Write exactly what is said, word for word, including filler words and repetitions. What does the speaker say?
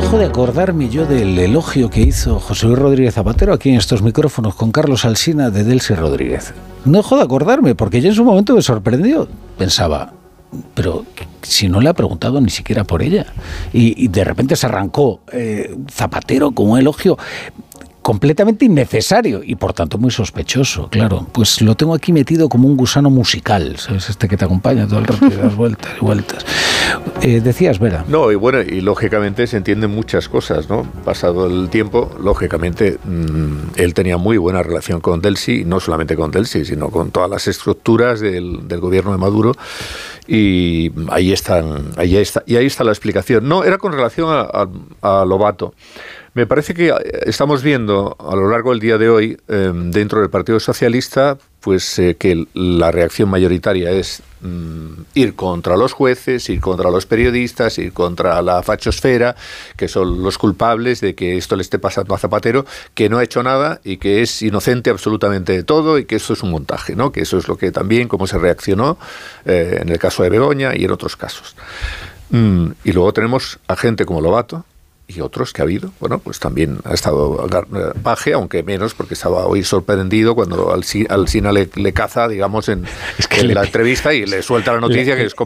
dejo de acordarme yo del elogio que hizo José Luis Rodríguez Zapatero aquí en estos micrófonos con Carlos Alsina de Delcy Rodríguez. No dejo de acordarme, porque yo en su momento me sorprendió. Pensaba, pero si no le ha preguntado ni siquiera por ella. Y, y de repente se arrancó eh, Zapatero con un elogio completamente innecesario y por tanto muy sospechoso, claro. Pues lo tengo aquí metido como un gusano musical, ¿sabes? Este que te acompaña todo el rato y das vueltas y vueltas. Eh, decías, Vera. No, y bueno, y lógicamente se entienden muchas cosas, ¿no? Pasado el tiempo, lógicamente, mmm, él tenía muy buena relación con Delcy, no solamente con Delcy, sino con todas las estructuras del, del gobierno de Maduro, y ahí están, ahí está, y ahí está la explicación. No, era con relación a, a, a Lobato. Me parece que estamos viendo a lo largo del día de hoy, eh, dentro del Partido Socialista, pues eh, que la reacción mayoritaria es mm, ir contra los jueces, ir contra los periodistas, ir contra la fachosfera, que son los culpables de que esto le esté pasando a Zapatero, que no ha hecho nada y que es inocente absolutamente de todo y que esto es un montaje, ¿no? Que eso es lo que también, cómo se reaccionó eh, en el caso de Begoña y en otros casos. Mm, y luego tenemos a gente como Lobato, y otros que ha habido, bueno, pues también ha estado Paje, aunque menos, porque estaba hoy sorprendido cuando Alsina le, le caza, digamos, en, es que en le, la entrevista y le suelta la noticia le, que es